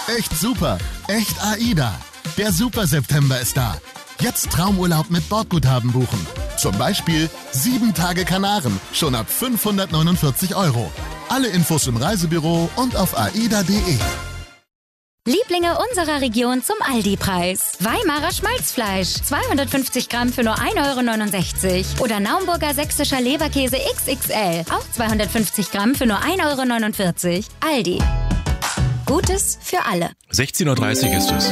Echt super, echt AIDA. Der Super September ist da. Jetzt Traumurlaub mit Bordguthaben buchen. Zum Beispiel 7 Tage Kanaren, schon ab 549 €. Alle Infos im Reisebüro und auf aida.de. Lieblinge unserer Region zum Aldi-Preis. Weimarer Schmalzfleisch, 250 Gramm für nur 1,69 € Oder Naumburger sächsischer Leberkäse XXL, auch 250 Gramm für nur 1,49 €. Aldi. Gutes für alle. 16:30 Uhr ist es.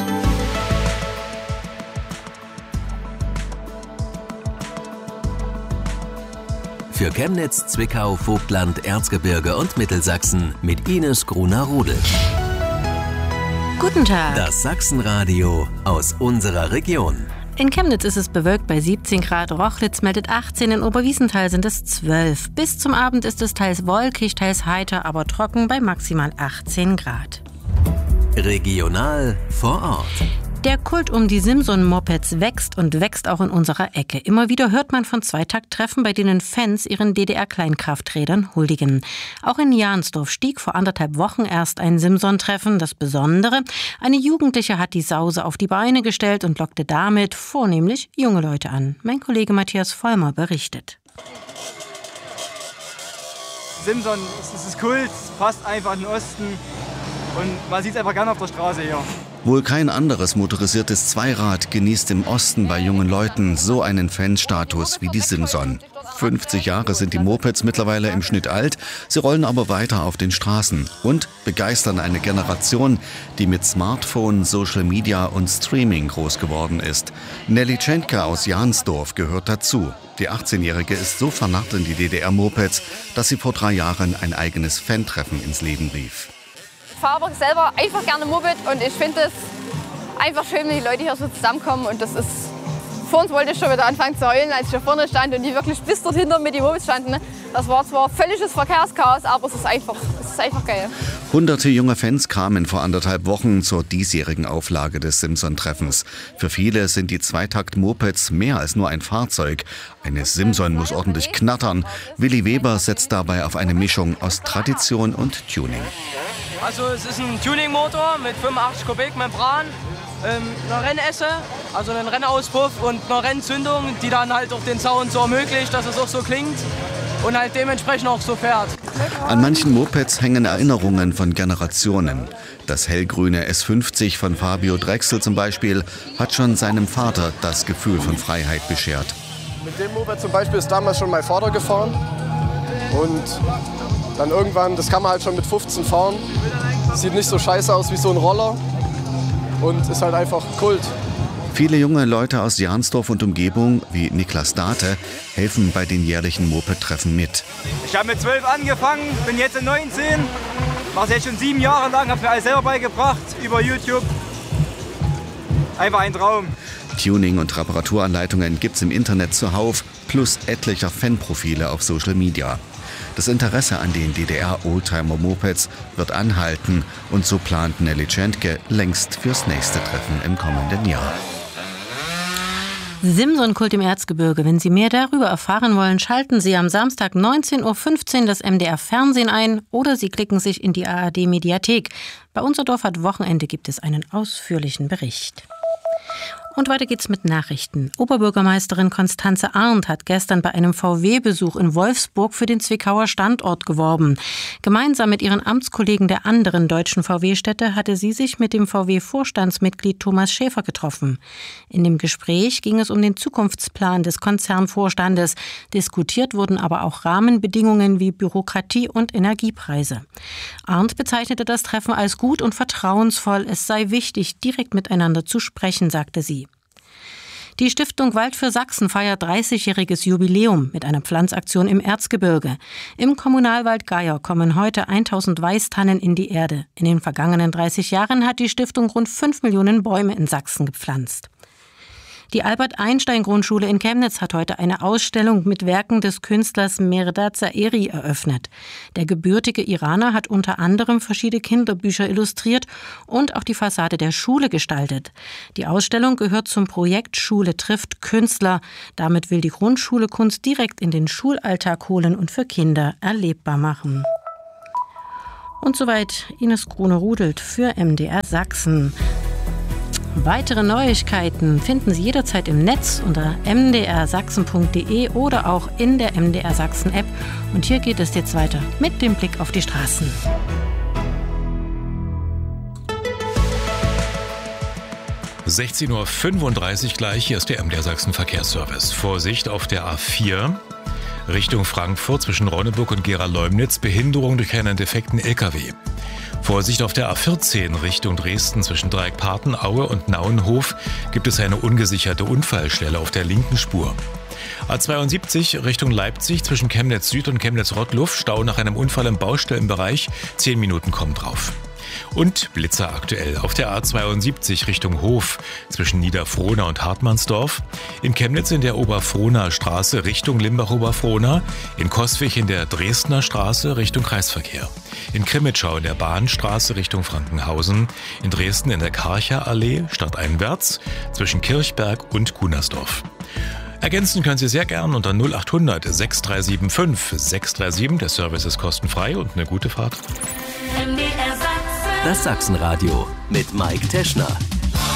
Für Chemnitz, Zwickau, Vogtland, Erzgebirge und Mittelsachsen mit Ines Gruner-Rudel. Guten Tag. Das Sachsenradio aus unserer Region. In Chemnitz ist es bewölkt bei 17 Grad, Rochlitz meldet 18, in Oberwiesenthal sind es 12. Bis zum Abend ist es teils wolkig, teils heiter, aber trocken bei maximal 18 Grad. Regional vor Ort. Der Kult um die Simson-Mopeds wächst und wächst auch in unserer Ecke. Immer wieder hört man von Zweitakttreffen, bei denen Fans ihren DDR-Kleinkrafträdern huldigen. Auch in Jahnsdorf stieg vor 1,5 Wochen erst ein Simson-Treffen. Das Besondere: eine Jugendliche hat die Sause auf die Beine gestellt und lockte damit vornehmlich junge Leute an. Mein Kollege Matthias Vollmer berichtet. Simson, das ist Kult, passt einfach in den Osten und man sieht es einfach gerne auf der Straße hier. Wohl kein anderes motorisiertes Zweirad genießt im Osten bei jungen Leuten so einen Fanstatus wie die Simson. 50 Jahre sind die Mopeds mittlerweile im Schnitt alt, sie rollen aber weiter auf den Straßen und begeistern eine Generation, die mit Smartphone, Social Media und Streaming groß geworden ist. Nelly Tschentka aus Jahnsdorf gehört dazu. Die 18-Jährige ist so vernarrt in die DDR-Mopeds, dass sie vor 3 Jahren ein eigenes Fan-Treffen ins Leben rief. Ich fahre aber selber einfach gerne Moped und ich finde es einfach schön, wenn die Leute hier so zusammenkommen. Und das ist, vor uns wollte ich schon wieder anfangen zu heulen, als ich hier vorne stand und die wirklich bis dort hinter mir die Mopeds standen. Das war zwar völliges Verkehrschaos, aber es ist einfach geil. Hunderte junge Fans kamen vor 1,5 Wochen zur diesjährigen Auflage des Simson-Treffens. Für viele sind die Zweitakt-Mopeds mehr als nur ein Fahrzeug. Eine Simson muss ordentlich knattern. Willi Weber setzt dabei auf eine Mischung aus Tradition und Tuning. Also es ist ein Tuning-Motor mit 85 Kubik Membran, einer Rennesse, also einen Rennauspuff und einer Rennzündung, die dann halt auch den Sound so ermöglicht, dass es auch so klingt und halt dementsprechend auch so fährt. An manchen Mopeds hängen Erinnerungen von Generationen. Das hellgrüne S50 von Fabio Drechsel zum Beispiel hat schon seinem Vater das Gefühl von Freiheit beschert. Mit dem Moped zum Beispiel ist damals schon mein Vater gefahren und dann irgendwann, das kann man halt schon mit 15 fahren. Sieht nicht so scheiße aus wie so ein Roller und ist halt einfach Kult. Viele junge Leute aus Jahnsdorf und Umgebung, wie Niklas Date, helfen bei den jährlichen Moped-Treffen mit. Ich habe mit 12 angefangen, bin jetzt 19, mache es jetzt schon 7 Jahre lang, habe mir alles selber beigebracht über YouTube. Einfach ein Traum. Tuning- und Reparaturanleitungen gibt's im Internet zuhauf, plus etlicher Fanprofile auf Social Media. Das Interesse an den DDR-Oldtimer-Mopeds wird anhalten und so plant Nelly Tschentka längst fürs nächste Treffen im kommenden Jahr. Simson-Kult im Erzgebirge. Wenn Sie mehr darüber erfahren wollen, schalten Sie am Samstag 19:15 Uhr das MDR-Fernsehen ein oder Sie klicken sich in die ARD-Mediathek. Bei Unser Dorf hat Wochenende gibt es einen ausführlichen Bericht. Und weiter geht's mit Nachrichten. Oberbürgermeisterin Konstanze Arndt hat gestern bei einem VW-Besuch in Wolfsburg für den Zwickauer Standort geworben. Gemeinsam mit ihren Amtskollegen der anderen deutschen VW-Städte hatte sie sich mit dem VW-Vorstandsmitglied Thomas Schäfer getroffen. In dem Gespräch ging es um den Zukunftsplan des Konzernvorstandes. Diskutiert wurden aber auch Rahmenbedingungen wie Bürokratie und Energiepreise. Arndt bezeichnete das Treffen als gut und vertrauensvoll. Es sei wichtig, direkt miteinander zu sprechen, sagte sie. Die Stiftung Wald für Sachsen feiert 30-jähriges Jubiläum mit einer Pflanzaktion im Erzgebirge. Im Kommunalwald Geier kommen heute 1000 Weißtannen in die Erde. In den vergangenen 30 Jahren hat die Stiftung rund 5 Millionen Bäume in Sachsen gepflanzt. Die Albert-Einstein-Grundschule in Chemnitz hat heute eine Ausstellung mit Werken des Künstlers Merda Zaeri eröffnet. Der gebürtige Iraner hat unter anderem verschiedene Kinderbücher illustriert und auch die Fassade der Schule gestaltet. Die Ausstellung gehört zum Projekt Schule trifft Künstler. Damit will die Grundschule Kunst direkt in den Schulalltag holen und für Kinder erlebbar machen. Und soweit Ines Gruner-Rudelt für MDR Sachsen. Weitere Neuigkeiten finden Sie jederzeit im Netz unter mdrsachsen.de oder auch in der MDR Sachsen App. Und hier geht es jetzt weiter mit dem Blick auf die Straßen. 16:35 Uhr gleich, hier ist der MDR Sachsen Verkehrsservice. Vorsicht auf der A4 Richtung Frankfurt zwischen Ronneburg und Gera-Leumnitz, Behinderung durch einen defekten LKW. Vorsicht auf der A14 Richtung Dresden zwischen Dreieckparten, Aue und Nauenhof gibt es eine ungesicherte Unfallstelle auf der linken Spur. A72 Richtung Leipzig zwischen Chemnitz Süd und Chemnitz Rottluff, Stau nach einem Unfall im Baustellenbereich, 10 Minuten kommen drauf. Und Blitzer aktuell auf der A72 Richtung Hof zwischen Niederfrohna und Hartmannsdorf, in Chemnitz in der Oberfrohner Straße Richtung Limbach-Oberfrohna, in Coswig in der Dresdner Straße Richtung Kreisverkehr, in Krimitschau in der Bahnstraße Richtung Frankenhausen, in Dresden in der Karcher Allee stadteinwärts zwischen Kirchberg und Kunersdorf. Ergänzen können Sie sehr gern unter 0800 6375 637. Der Service ist kostenfrei und eine gute Fahrt. Das Sachsenradio mit Mike Teschner.